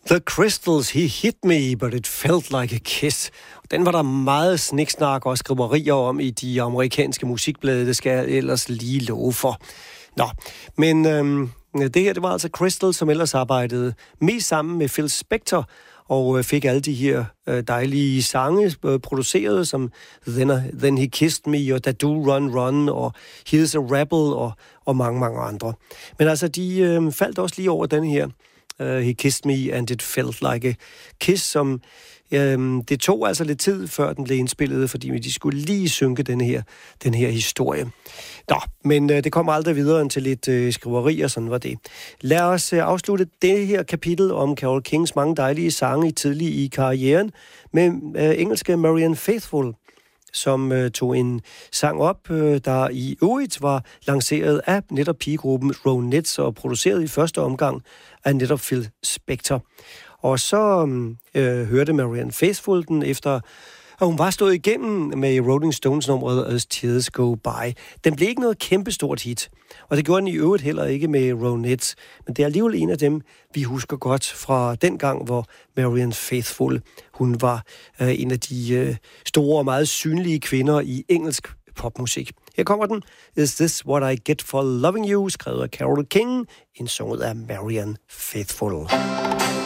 The Crystals, he hit me, but it felt like a kiss. Den var der meget sniksnak og skriverier om i de amerikanske musikblade, det skal jeg ellers lige love for. Nå, men det her, det var altså Crystals, som ellers arbejdede mest sammen med Phil Spector, og fik alle de her dejlige sange produceret, som Then He Kissed Me, og Da Do Run Run, og Here's a Rebel, og mange, mange andre. Men altså, de faldt også lige over den her He Kissed Me, and It Felt Like a Kiss, som det tog altså lidt tid, før den blev indspillet, fordi de skulle lige synke den her historie. Nå, men det kom aldrig videre end til lidt skriveri, og sådan var det. Lad os afslutte det her kapitel om Carole Kings mange dejlige sange tidlig i karrieren med engelske Marianne Faithfull, som tog en sang op, der i øvrigt var lanceret af netop pigegruppen Ronettes og produceret i første omgang af netop Phil Spector. Og så hørte Marianne Faithfull den efter, og hun var stået igennem med Rolling Stones-nummeret As Tears Go By. Den blev ikke noget kæmpestort hit, og det gjorde den i øvrigt heller ikke med Ronettes. Men det er alligevel en af dem, vi husker godt fra den gang, hvor Marianne Faithfull, hun var en af de store og meget synlige kvinder i engelsk popmusik. Her kommer den. Is This What I Get For Loving You, skrevet af Carole King, indsunget af Marianne Faithfull.